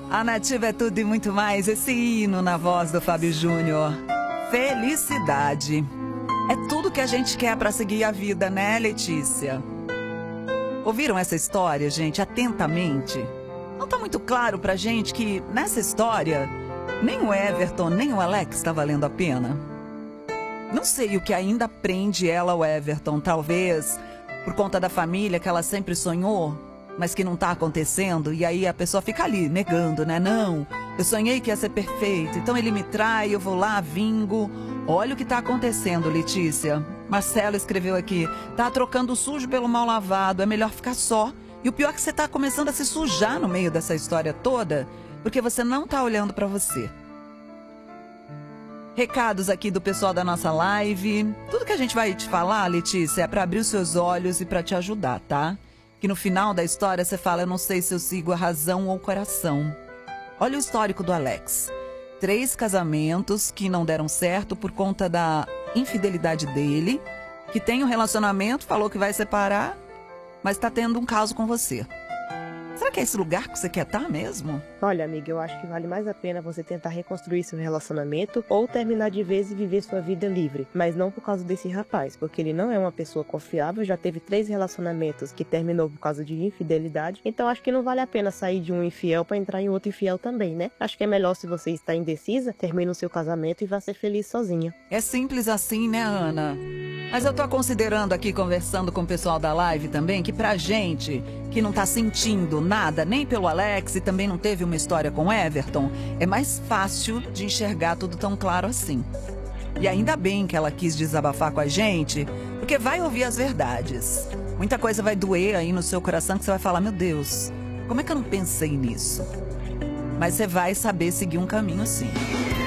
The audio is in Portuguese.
A Nativa é tudo e muito mais, esse hino na voz do Fábio Júnior. Felicidade. É tudo que a gente quer para seguir a vida, né, Letícia? Ouviram essa história, gente, atentamente? Não tá muito claro pra gente que, nessa história, nem o Everton, nem o Alex tá valendo a pena? Não sei o que ainda prende ela ao Everton, talvez por conta da família que ela sempre sonhou, mas que não tá acontecendo, e aí a pessoa fica ali, negando, né? Não, eu sonhei que ia ser perfeito, então ele me trai, eu vou lá, vingo. Olha o que tá acontecendo, Letícia. Marcelo escreveu aqui, tá trocando o sujo pelo mal lavado, é melhor ficar só. E o pior é que você tá começando a se sujar no meio dessa história toda, porque você não tá olhando pra você. Recados aqui do pessoal da nossa live. Tudo que a gente vai te falar, Letícia, é pra abrir os seus olhos e pra te ajudar, tá? Que no final da história você fala, eu não sei se eu sigo a razão ou o coração. Olha o histórico do Alex. 3 casamentos que não deram certo por conta da infidelidade dele, que tem um relacionamento, falou que vai separar, mas tá tendo um caso com você. Será que é esse lugar que você quer estar mesmo? Olha, amiga, eu acho que vale mais a pena você tentar reconstruir seu relacionamento ou terminar de vez e viver sua vida livre. Mas não por causa desse rapaz, porque ele não é uma pessoa confiável, já teve 3 relacionamentos que terminou por causa de infidelidade. Então acho que não vale a pena sair de um infiel para entrar em outro infiel também, né? Acho que é melhor, se você está indecisa, termine o seu casamento e vá ser feliz sozinha. É simples assim, né, Ana? Mas eu tô considerando aqui, conversando com o pessoal da live também, que pra gente que não tá sentindo nada, nem pelo Alex e também não teve uma história com o Everton, é mais fácil de enxergar tudo tão claro assim. E ainda bem que ela quis desabafar com a gente, porque vai ouvir as verdades. Muita coisa vai doer aí no seu coração que você vai falar, meu Deus, como é que eu não pensei nisso? Mas você vai saber seguir um caminho assim.